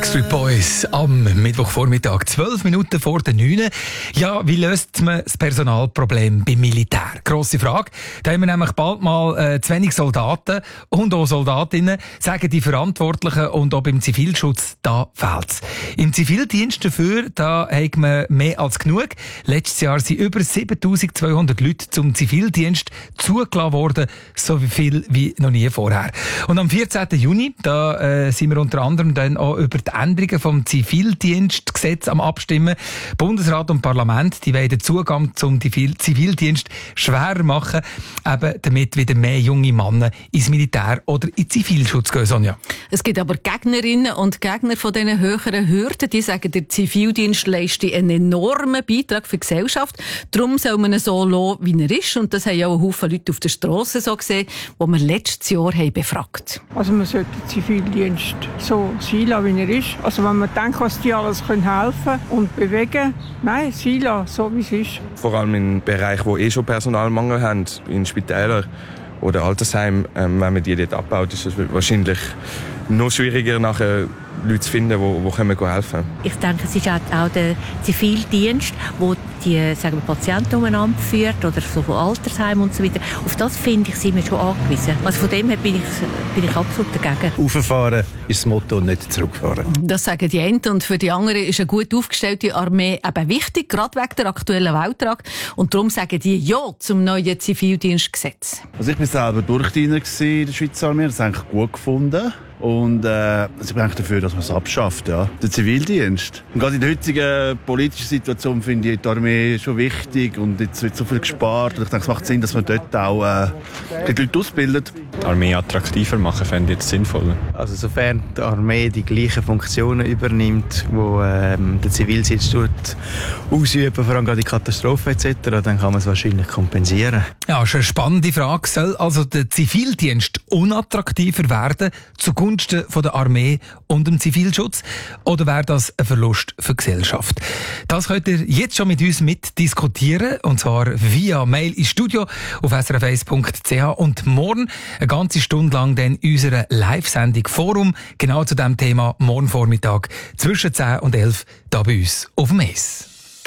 Backstreet Boys am Mittwochvormittag, 12 Minuten vor der 9. Ja, wie löst man das Personalproblem beim Militär? Grosse Frage. Da haben wir nämlich bald mal zu wenig Soldaten und auch Soldatinnen, sagen die Verantwortlichen, und auch beim Zivilschutz, da fehlt's. Im Zivildienst dafür, da haben wir mehr als genug. Letztes Jahr sind über 7200 Leute zum Zivildienst zugelassen worden, so viel wie noch nie vorher. Und am 14. Juni, da sind wir unter anderem dann auch über die Änderungen vom Zivildienstgesetz am Abstimmen. Bundesrat und Parlament, die wollen den Zugang zum Zivildienst schwerer machen, eben damit wieder mehr junge Männer ins Militär oder in den Zivilschutz gehen, Sonja. Es gibt aber Gegnerinnen und Gegner von diesen höheren Hürden, die sagen, der Zivildienst leistet einen enormen Beitrag für die Gesellschaft. Darum soll man ihn so lassen, wie er ist. Und das haben ja auch ein Haufen Leute auf der Strasse so gesehen, die wir letztes Jahr haben befragt. Also man sollte den Zivildienst so sein lassen, wie er ist. Also wenn man denkt, was die alles helfen können und bewegen, nein, sein lassen, so wie es ist. Vor allem in Bereichen, wo schon Personalmangel haben, in Spitälern oder Altersheimen, wenn man die dort abbaut, ist es wahrscheinlich noch schwieriger, nachher Leute zu finden, die helfen können. Ich denke, es ist auch der Zivildienst, der die Patienten umeinander führt oder so von Altersheimen und so weiter. Auf das, finde ich, sind wir schon angewiesen. Also von dem her bin ich absolut dagegen. Rauffahren ist das Motto, nicht zurückfahren. Das sagen die einen, und für die anderen ist eine gut aufgestellte Armee eben wichtig, gerade wegen der aktuellen Weltlage. Und darum sagen die Ja zum neuen Zivildienstgesetz. Also ich war selber Durchdiener in der Schweizer Armee, das habe ich eigentlich gut gefunden. Und ich bin eigentlich dafür, dass man es abschafft, ja. Der Zivildienst. Und gerade in der heutigen politischen Situation finde ich die Armee schon wichtig, und jetzt wird so viel gespart. Und ich denke, es macht Sinn, dass man dort auch die Leute ausbildet. Die Armee attraktiver machen, fände ich jetzt sinnvoller. Also sofern die Armee die gleichen Funktionen übernimmt, die der Zivildienst ausüben, vor allem gerade die Katastrophen etc., dann kann man es wahrscheinlich kompensieren. Ja, das ist eine spannende Frage. Soll also der Zivildienst unattraktiver werden zugunsten von der Armee und dem Zivilschutz? Oder wäre das ein Verlust für die Gesellschaft? Das könnt ihr jetzt schon mit uns mitdiskutieren, und zwar via Mail ins Studio auf srf1.ch, und morgen eine ganze Stunde lang dann unsere Live-Sendung Forum, genau zu diesem Thema, morgen Vormittag zwischen 10 und 11 da bei uns auf dem ES.